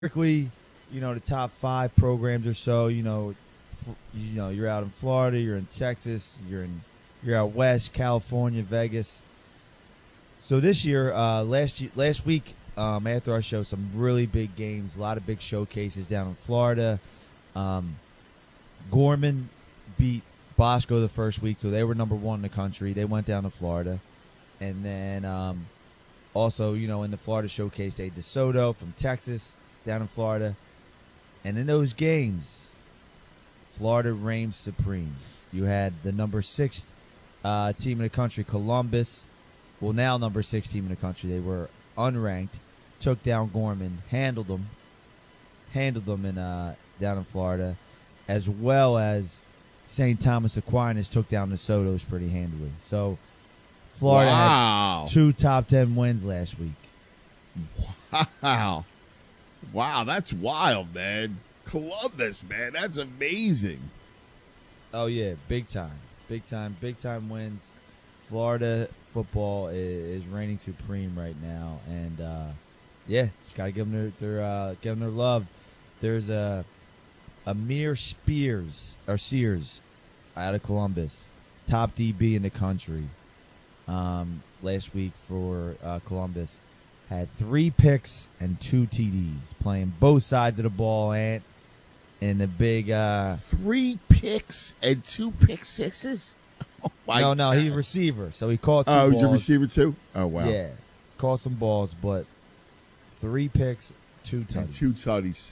Historically, the top 5 programs or so, you're out in Florida, you're in Texas, you're out west, California, Vegas. So this year, last week, after our show, some really big games, a lot of big showcases down in Florida. Gorman beat Bosco the first week, so they were number 1 in the country. They went down to Florida, and then also, in the Florida showcase, they had DeSoto from Texas down in Florida, and in those games, Florida reigned supreme. You had the number 6 team in the country, Columbus. Well, now number 6 team in the country. They were unranked, took down Gorman, handled them in down in Florida, as well as St. Thomas Aquinas took down the Sotos pretty handily. So Florida had 2 top 10 wins last week. Wow, that's wild, man. Columbus, man, that's amazing. Oh yeah, big time wins. Florida football is reigning supreme right now, and just gotta give them their love. There's Amir Sears out of Columbus, top DB in the country. Last week for Columbus, had 3 picks and 2 TDs, playing both sides of the ball, and in the big 3 picks and 2 pick sixes. Oh no, he's a receiver, so he caught 2 balls. Oh, he's a receiver too? Oh, wow. Yeah, caught some balls, but 3 picks, 2 tutties. And 2 tutties.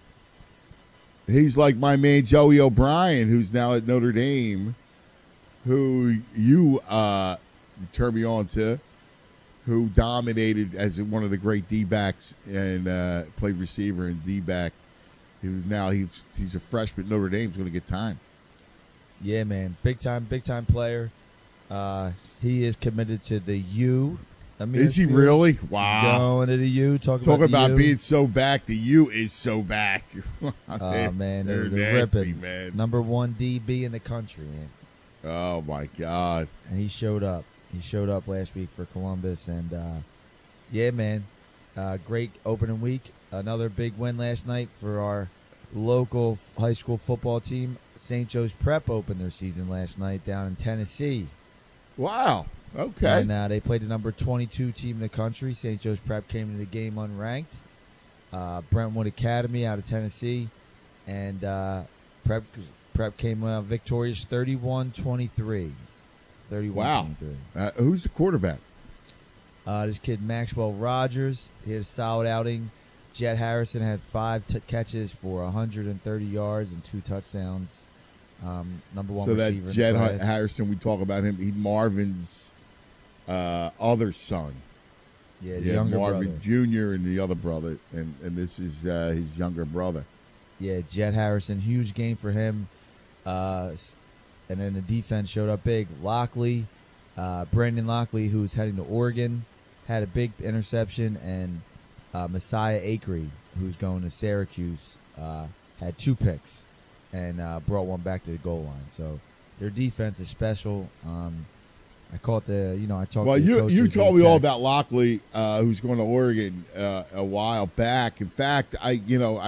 He's like my man Joey O'Brien, who's now at Notre Dame, who you turned me on to, who dominated as one of the great D-backs and played receiver and D-back. He's a freshman at Notre Dame. He's going to get time. Yeah, man. Big time player. He is committed to the U. Is he really? Wow. Going to the U. Talk about being so back. The U is so back. Oh, man. They're nasty, ripping. Man. Number 1 DB in the country, man. Oh, my God. And he showed up. He showed up last week for Columbus. And, yeah, man. Great opening week. Another big win last night for our local high school football team. St. Joe's Prep opened their season last night down in Tennessee. Wow. Okay. And they played the number 22 team in the country. St. Joe's Prep came into the game unranked. Brentwood Academy out of Tennessee. And Prep came out victorious 31-23. 31-23. Wow. Who's the quarterback? This kid, Maxwell Rogers. He had a solid outing. Jet Harrison had 5 catches for 130 yards and 2 touchdowns. Number 1 receiver. So that Jet Harrison, we talk about him. He's Marvin's other son. Yeah, the younger Marvin brother. Jr. and the other brother, and this is his younger brother. Yeah, Jet Harrison, huge game for him. And then the defense showed up big. Lockley, Brandon Lockley, who's heading to Oregon, had a big interception, and Messiah Acree, who's going to Syracuse, had 2 picks and brought 1 back to the goal line. So their defense is special. I caught I talked. Well, to the you coaches told in me all text. about Lockley, who's going to Oregon a while back. In fact, I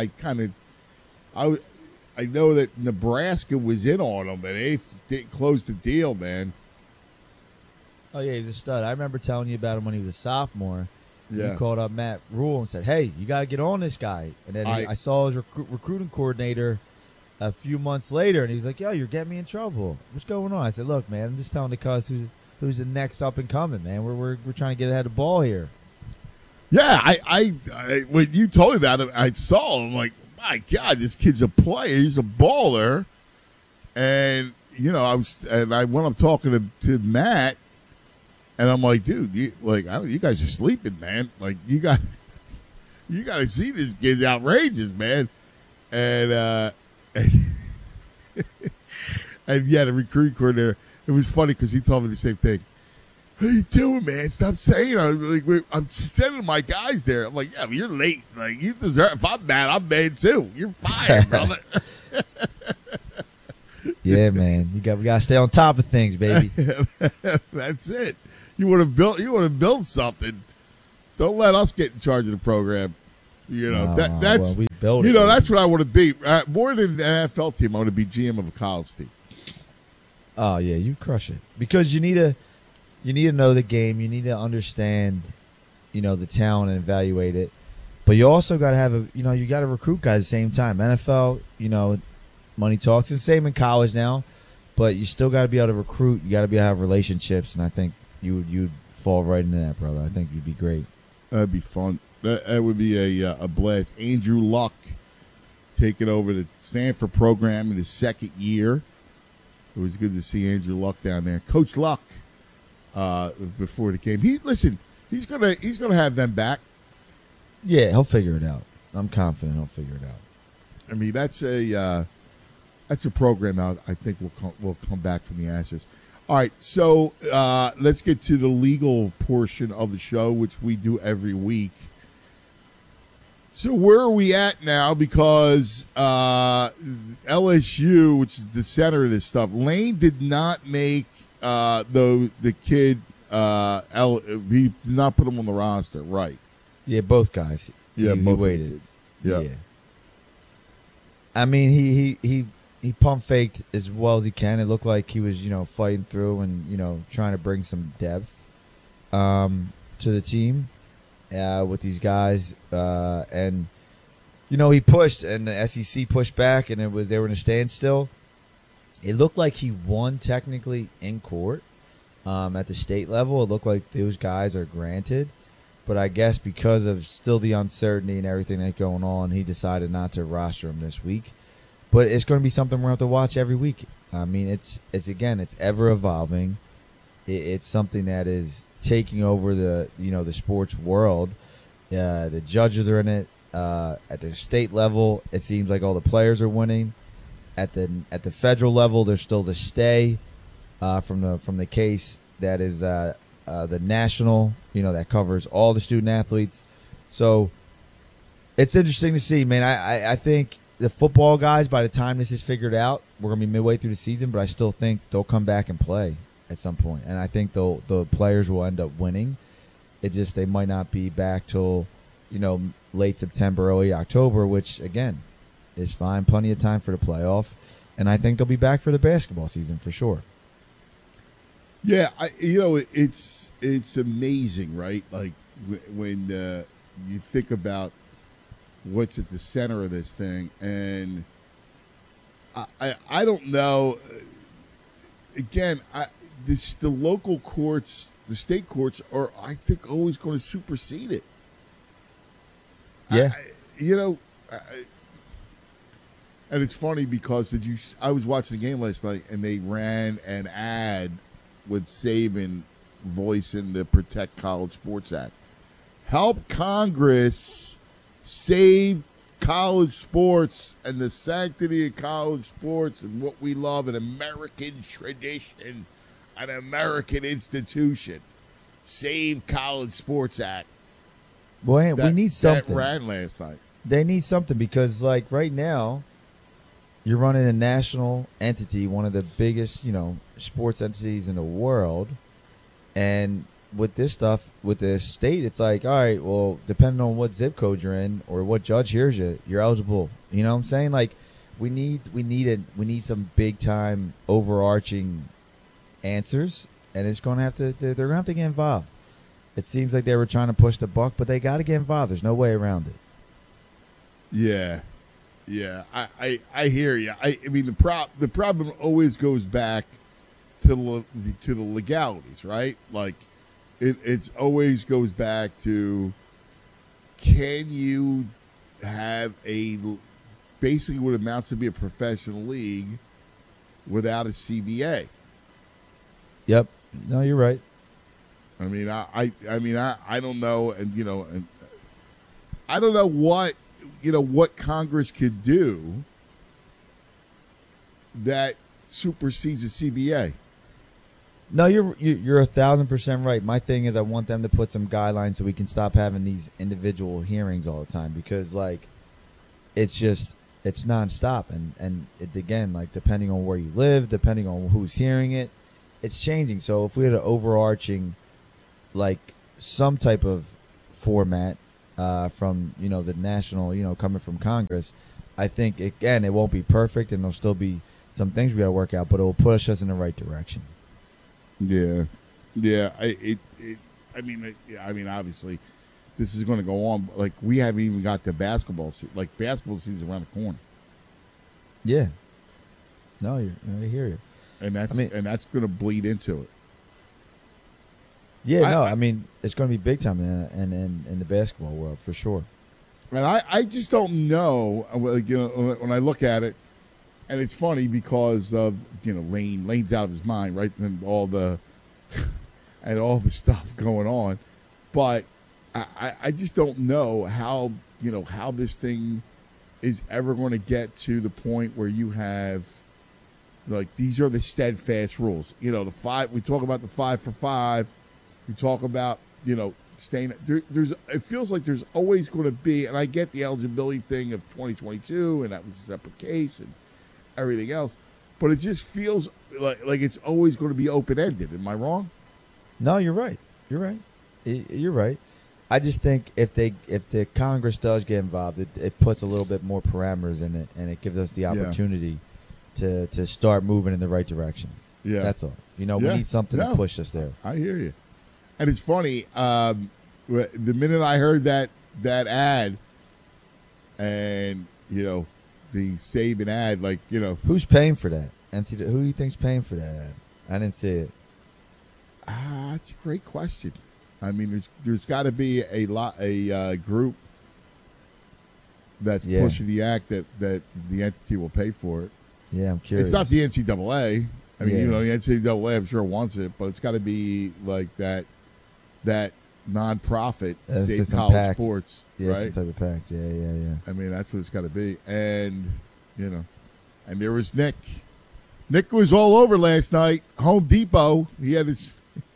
know that Nebraska was in on him, and they didn't close the deal, man. Oh yeah, he's a stud. I remember telling you about him when he was a sophomore. Yeah. You called up Matt Rule and said, "Hey, you got to get on this guy." And then I saw his recruiting coordinator a few months later, and he was like, "Yo, you're getting me in trouble. What's going on?" I said, "Look, man, I'm just telling the cuz who's the next up and coming, man. We're trying to get ahead of the ball here." Yeah, I when you told me about him, I saw him. I'm like, my God, this kid's a player. He's a baller. And I went up talking to Matt. And I'm like, dude, you guys are sleeping, man. Like, you got to see this kid's outrageous, man. And and yeah, the recruiting coordinator. It was funny because he told me the same thing. What are you doing, man? Stop saying. I'm sending my guys there. I'm like, yeah, but you're late. Like, you deserve. If I'm mad too. You're fired, brother. Yeah, man. We got to stay on top of things, baby. That's it. You want to build something. Don't let us get in charge of the program. You know No, that's well, we built you it, know baby. that's what I want to be. More than an NFL team, I want to be GM of a college team. Oh yeah, you crush it because you need to know the game. You need to understand, the talent and evaluate it. But you also got to have you got to recruit guys at the same time. NFL, money talks. It's the same in college now, but you still got to be able to recruit. You got to be able to have relationships, and I think you'd fall right into that, brother. I think you'd be great. That'd be fun. That would be a blast. Andrew Luck taking over the Stanford program in his second year. It was good to see Andrew Luck down there. Coach Luck, before the game, he's gonna have them back. Yeah, he'll figure it out. I'm confident he'll figure it out. I mean, that's a program now I think will come back from the ashes. All right, so let's get to the legal portion of the show, which we do every week. So where are we at now? Because LSU, which is the center of this stuff, Lane did not make the kid. He did not put him on the roster, right? Yeah, both guys. Yeah, he both waited. Yeah. I mean, he pump faked as well as he can. It looked like he was, fighting through and trying to bring some depth to the team with these guys. And he pushed, and the SEC pushed back, and they were in a standstill. It looked like he won technically in court at the state level. It looked like those guys are granted. But I guess because of still the uncertainty and everything that's going on, he decided not to roster him this week. But it's going to be something we're going to have to watch every week. I mean, it's ever evolving. It's something that is taking over the sports world. The judges are in it at the state level. It seems like all the players are winning. At the federal level, there's still the stay from the case that is the national, that covers all the student athletes. So it's interesting to see, man. I think the football guys, by the time this is figured out, we're going to be midway through the season, but I still think they'll come back and play at some point. And I think the players will end up winning. It just, they might not be back till, late September, early October, which, again, is fine. Plenty of time for the playoff. And I think they'll be back for the basketball season for sure. Yeah, it's amazing, right? Like when you think about what's at the center of this thing, and I don't know. Again, the local courts, the state courts, are I think always going to supersede it. Yeah, and it's funny because I was watching the game last night, and they ran an ad with Saban voicing the Protect College Sports Act. Help Congress save college sports and the sanctity of college sports and what we love, an American tradition, an American institution. Save College Sports Act. Boy, we need something. That ran last night. They need something because, like, right now, you're running a national entity, one of the biggest, sports entities in the world. And with this stuff, with the state, it's like, all right, well, depending on what zip code you're in or what judge hears you, you're eligible. You know what I'm saying? Like, we need some big time overarching answers, and it's going to have to, they're going to have to get involved. It seems like they were trying to push the buck, but they got to get involved. There's no way around it. Yeah. Yeah, I hear you. I mean, the problem always goes back to the legalities, right? Like, it's always goes back to, can you have basically what amounts to be a professional league without a CBA? Yep. No, you're right. I mean, I don't know, and I don't know what Congress could do that supersedes a CBA. No, you're 1,000% right. My thing is, I want them to put some guidelines so we can stop having these individual hearings all the time because, like, it's nonstop, and again, like, depending on where you live, depending on who's hearing it, it's changing. So if we had an overarching, like, some type of format, from the national, coming from Congress. I think again it won't be perfect, and there'll still be some things we got to work out, but it will push us in the right direction. Yeah. I mean, obviously, this is going to go on. Like, we haven't even got to basketball. Like, basketball season around the corner. Yeah. No, I hear you. And that's going to bleed into it. Yeah, I mean, it's going to be big time in the basketball world for sure. And I just don't know. When I look at it, and it's funny because of Lane's out of his mind, right? And all the stuff going on, but I just don't know how this thing is ever going to get to the point where you have like these are the steadfast rules. The 5. We talk about the 5 for 5. We talk about staying. There's it feels like there's always going to be, and I get the eligibility thing of 2022, and that was a separate case and everything else, but it just feels like it's always going to be open ended. Am I wrong? No, you're right. You're right. I just think if the Congress does get involved, it puts a little bit more parameters in it, and it gives us the opportunity to start moving in the right direction. Yeah, that's all. We need something to push us there. I hear you. And it's funny. The minute I heard that ad, and the Saban ad, who's paying for that? Who do you think's paying for that ad? I didn't see it. That's a great question. I mean, there's got to be a group that's pushing the act that the entity will pay for it. Yeah, I'm curious. It's not the NCAA. I mean, the NCAA, I'm sure wants it, but it's got to be like that nonprofit, Save College Sports, right? Some type of pack. Yeah. I mean, that's what it's got to be. And and there was Nick. Nick was all over last night. Home Depot. He had his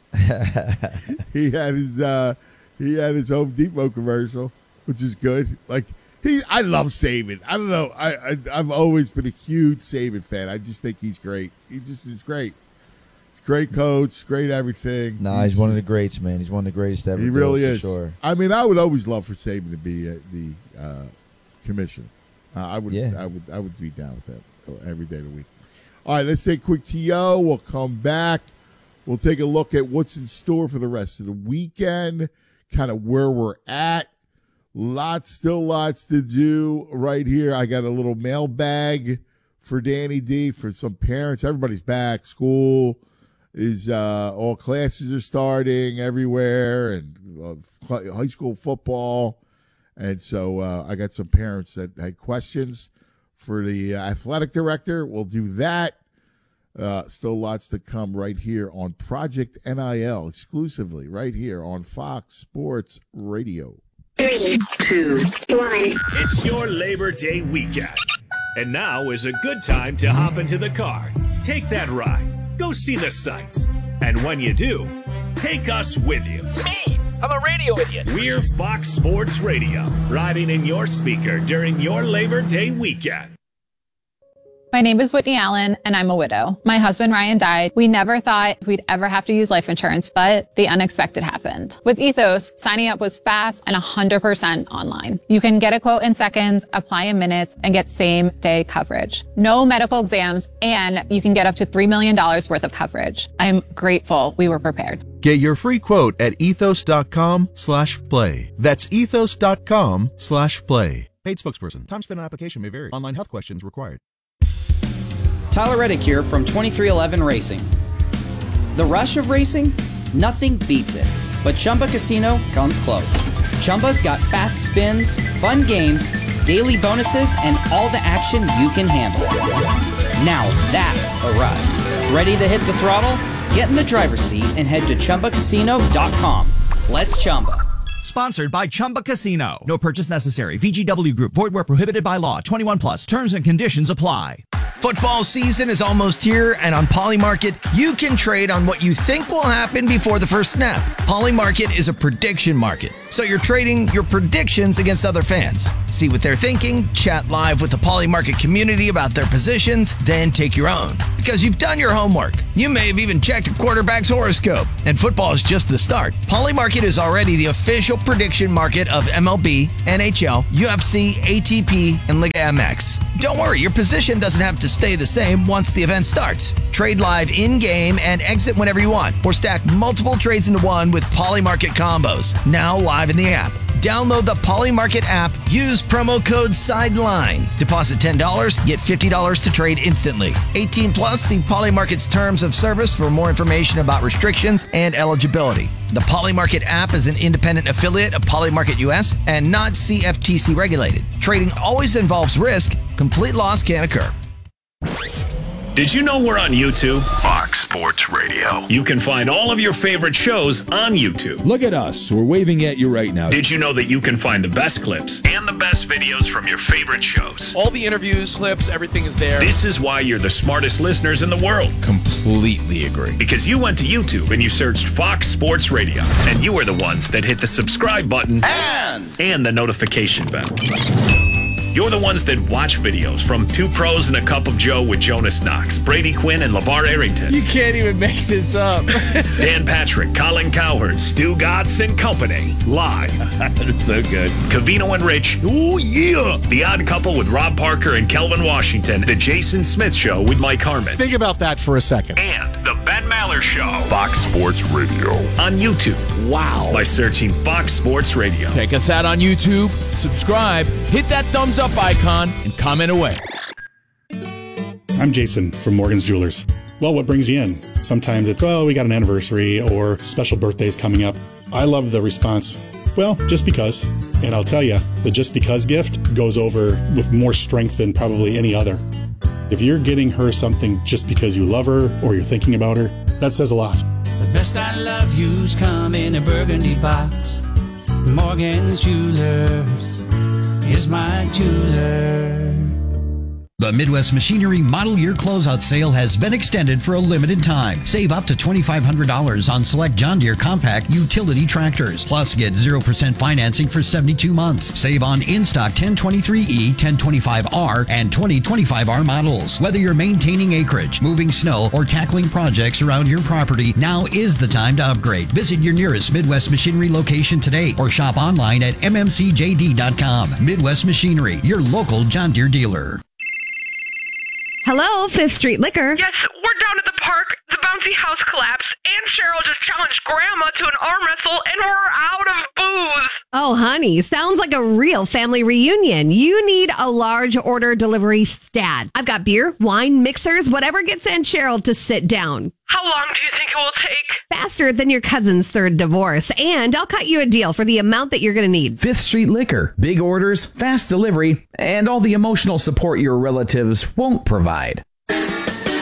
Home Depot commercial, which is good. Like I love Saban. I don't know. I've always been a huge Saban fan. I just think he's great. He just is great. He's a great coach, great everything. Nah, he's one of the greats, man. He's one of the greatest ever. He really is. Sure. I mean, I would always love for Saban to be the commissioner. I would be down with that every day of the week. All right, let's take a quick TO. We'll come back. We'll take a look at what's in store for the rest of the weekend, kind of where we're at. Lots to do right here. I got a little mailbag for Danny D for some parents. Everybody's back. School is all classes are starting everywhere, and high school football. And so I got some parents that had questions for the athletic director. We'll do that. Still lots to come right here on Project NIL, exclusively right here on Fox Sports Radio. 3, 2, 1. It's your Labor Day weekend. And now is a good time to hop into the car. Take that ride. Go see the sights. And when you do, take us with you. Me, I'm a radio idiot. We're Fox Sports Radio, riding in your speaker during your Labor Day weekend. My name is Whitney Allen, and I'm a widow. My husband, Ryan, died. We never thought we'd ever have to use life insurance, but the unexpected happened. With Ethos, signing up was fast and 100% online. You can get a quote in seconds, apply in minutes, and get same-day coverage. No medical exams, and you can get up to $3 million worth of coverage. I'm grateful we were prepared. Get your free quote at ethos.com/play. That's ethos.com/play. Paid spokesperson. Time spent on application may vary. Online health questions required. Tyler Reddick here from 2311 Racing. The rush of racing? Nothing beats it. But Chumba Casino comes close. Chumba's got fast spins, fun games, daily bonuses, and all the action you can handle. Now that's a ride. Ready to hit the throttle? Get in the driver's seat and head to ChumbaCasino.com. Let's Chumba. Sponsored by Chumba Casino. No purchase necessary. VGW Group. Void where prohibited by law. 21 plus. Terms and conditions apply. Football season is almost here, and on Polymarket, you can trade on what you think will happen before the first snap. Polymarket is a prediction market. So you're trading your predictions against other fans. See what they're thinking, chat live with the Polymarket community about their positions, then take your own. Because you've done your homework. You may have even checked a quarterback's horoscope. And football is just the start. Polymarket is already the official prediction market of MLB, NHL, UFC, ATP, and Liga MX. Don't worry, your position doesn't have to stay the same once the event starts. Trade live in-game and exit whenever you want. Or stack multiple trades into one with Polymarket combos. Now live in the app. Download the Polymarket app. Use promo code SIDELINE. Deposit $10. Get $50 to trade instantly. 18 plus. See Polymarket's terms of service for more information about restrictions and eligibility. The Polymarket app is an independent affiliate of Polymarket US and not CFTC regulated. Trading always involves risk. Complete loss can occur. Did you know we're on YouTube? Fox Sports Radio. You can find all of your favorite shows on YouTube. Look at us. We're waving at you right now. Did you know that you can find the best clips and the best videos from your favorite shows? All the interviews, clips, everything is there. This is why you're the smartest listeners in the world. Completely agree. Because you went to YouTube and you searched Fox Sports Radio. And you were the ones that hit the subscribe button and the notification bell. You're the ones that watch videos from Two Pros and a Cup of Joe with Jonas Knox, Brady Quinn, and LeVar Arrington. You can't even make this up. Dan Patrick, Colin Cowherd, Stu Gotts and Company. Live. That's so good. Cavino and Rich. Oh, yeah. The Odd Couple with Rob Parker and Kelvin Washington. The Jason Smith Show with Mike Harmon. Think about that for a second. And The Ben Maller Show. Fox Sports Radio. On YouTube. Wow. By searching Fox Sports Radio. Check us out on YouTube. Subscribe. Hit that thumbs up icon and comment away. I'm Jason from Morgan's Jewelers. Well, what brings you in? Sometimes it's, well, we got an anniversary or special birthdays coming up. I love the response, well, just because. And I'll tell you, the just because gift goes over with more strength than probably any other. If you're getting her something just because you love her or you're thinking about her, that says a lot. The best I love you's come in a burgundy box. Morgan's Jewelers is my jeweler. The Midwest Machinery Model Year Closeout Sale has been extended for a limited time. Save up to $2,500 on select John Deere compact utility tractors. Plus, get 0% financing for 72 months. Save on in-stock 1023E, 1025R, and 2025R models. Whether you're maintaining acreage, moving snow, or tackling projects around your property, now is the time to upgrade. Visit your nearest Midwest Machinery location today or shop online at mmcjd.com. Midwest Machinery, your local John Deere dealer. Hello, Fifth Street Liquor. Yes, we're down at the park. The bouncy house collapsed, and Cheryl just challenged Grandma to an arm wrestle, and we're out of booze. Oh, honey, sounds like a real family reunion. You need a large order delivery stat. I've got beer, wine, mixers, whatever gets Aunt Cheryl to sit down. How long do you think it will take? Faster than your cousin's third divorce, and I'll cut you a deal for the amount that you're going to need. Fifth Street Liquor. Big orders, fast delivery, and all the emotional support your relatives won't provide.